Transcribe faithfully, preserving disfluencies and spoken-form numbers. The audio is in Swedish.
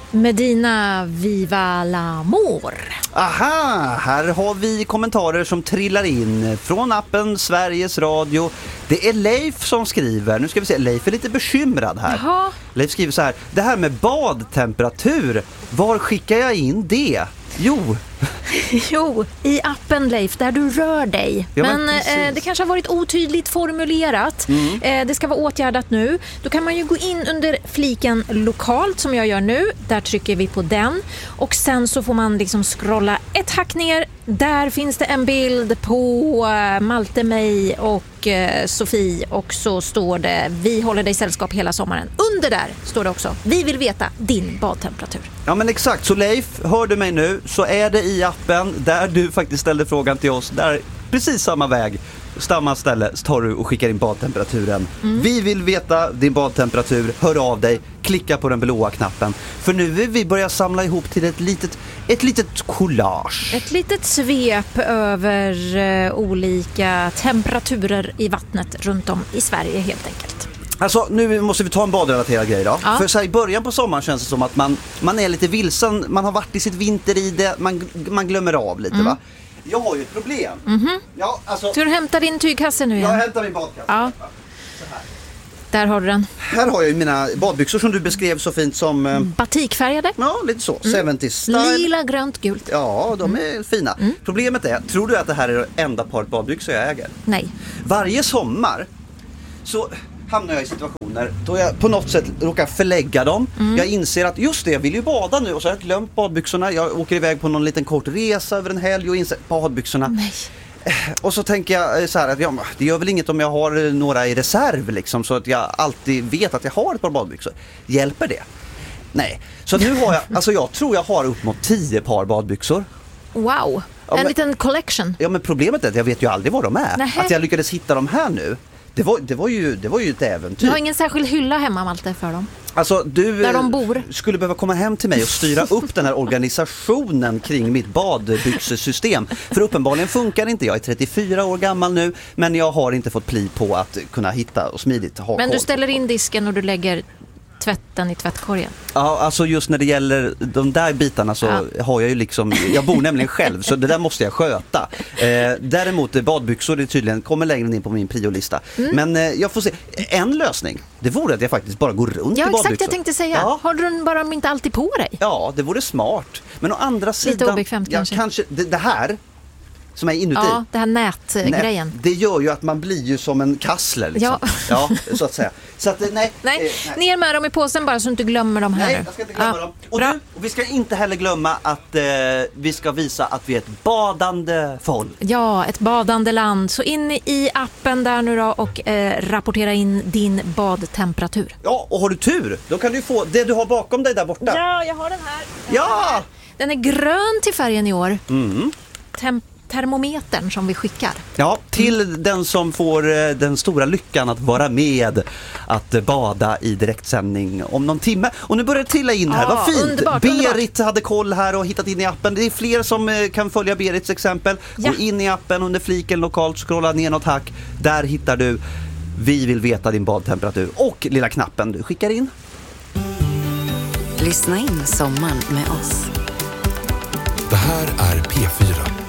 Medina Viva l'amor. Aha, här har vi kommentarer som trillar in från appen Sveriges Radio. Det är Leif som skriver. Nu ska vi se, Leif är lite bekymrad här. Jaha. Leif skriver så här: det här med badtemperatur, var skickar jag in det? Jo. Jo, i appen Leif, där du rör dig. Ja, men men eh, det kanske har varit otydligt formulerat. Mm. Eh, det ska vara åtgärdat nu. Då kan man ju gå in under fliken lokalt som jag gör nu. Där trycker vi på den. Och sen så får man liksom scrolla ett hack ner. Där finns det en bild på eh, Malte, mig och eh, Sofie. Och så står det: vi håller dig sällskap hela sommaren. Under där står det också: vi vill veta din badtemperatur. Ja, men exakt. Så Leif, hör du mig nu, så är det i appen där du faktiskt ställde frågan till oss. Där precis samma väg, samma ställe, så tar du och skickar in badtemperaturen. Mm. Vi vill veta din badtemperatur. Hör av dig, klicka på den blåa knappen. För nu vill vi börja samla ihop till ett litet, ett litet collage. Ett litet svep över uh, olika temperaturer i vattnet runt om i Sverige helt enkelt. Alltså, nu måste vi ta en badrelaterad grej då. Ja. För så här, i början på sommaren känns det som att man, man är lite vilsen. Man har varit i sitt vinter i det. Man, man glömmer av lite, mm. va? Jag har ju ett problem. Mm-hmm. Ja, alltså, så du hämtar din tygkasse nu igen? Jag hämtar min badkasse. Ja. Så här. Där har du den. Här har jag ju mina badbyxor som du beskrev så fint som... Eh, batikfärgade. Ja, lite så. Mm. sjuttio style. Lila, grönt, gult. Ja, de är mm. fina. Mm. Problemet är, tror du att det här är det enda paret badbyxor jag äger? Nej. Varje sommar så hamnar jag i situationer då jag på något sätt råkar förlägga dem. Mm. Jag inser att just det, jag vill ju bada nu och så har jag glömt badbyxorna. Jag åker iväg på någon liten kort resa över en helg och inser badbyxorna. Nej. Och så tänker jag så här att ja, det gör väl inget om jag har några i reserv liksom, så att jag alltid vet att jag har ett par badbyxor. Hjälper det? Nej. Så nu har jag, alltså jag tror jag har upp mot tio par badbyxor. Wow. Ja, en men, liten collection. Ja, men problemet är att jag vet ju aldrig var de är. Nähe. Att jag lyckades hitta dem här nu. Det var, det var, ju, det var ju ett äventyr. Du har ingen särskild hylla hemma, Malte, för dem? Alltså, du där de bor. skulle behöva komma hem till mig och styra upp den här organisationen kring mitt badbyxesystem. För uppenbarligen funkar inte. Jag är trettiofyra år gammal nu, men jag har inte fått pli på att kunna hitta och smidigt ha. Men koll. du ställer in disken och du lägger tvätten i tvättkorgen. Ja, alltså just när det gäller de där bitarna så ja. har jag ju liksom, jag bor nämligen själv så det där måste jag sköta. Eh, däremot badbyxor det tydligen kommer längre in på min priolista. Mm. Men eh, jag får se, en lösning, det vore att jag faktiskt bara går runt ja, i badbyxor. Ja, exakt, jag tänkte säga. Ja. Har du den bara inte alltid på dig? Ja, det vore smart. Men å andra sidan, lite obekvämt ja, kanske. kanske det, det här som är inuti. Ja, det här nätgrejen. Nej, det gör ju att man blir ju som en kassler liksom. Ja. Ja, så att säga. Så att, nej, nej. nej. Ner med dem i påsen bara så du inte glömmer dem här. Nej, nu. jag ska inte glömma ja. dem. Och, du, och vi ska inte heller glömma att eh, vi ska visa att vi är ett badande folk. Ja, ett badande land. Så in i appen där nu då och eh, rapportera in din badtemperatur. Ja, och har du tur, då kan du få det du har bakom dig där borta. Ja, jag har den här. Ja! Den är grön till färgen i år. Mm. Temp- termometern som vi skickar. Ja, till mm. den som får eh, den stora lyckan att vara med att eh, bada i direktsändning om någon timme. Och nu börjar det trilla in här, ah, vad fint. Underbart, Berit underbart. hade koll här och hittat in i appen. Det är fler som eh, kan följa Berits exempel. Ja. Gå in i appen under fliken lokalt, scrolla ner något hack. Där hittar du Vi vill veta din badtemperatur och lilla knappen du skickar in. Lyssna in sommaren med oss. Det här är P fyra.